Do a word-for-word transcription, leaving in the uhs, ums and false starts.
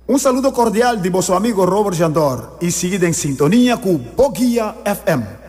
Um saludo cordial de vosso amigo Robert Jandor e seguida em sintonia com Boguia F M.